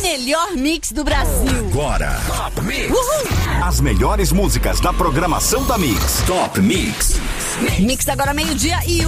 melhor mix do Brasil. Agora, Top Mix. As melhores músicas da programação da Mix. Top Mix. Mix agora 12:01.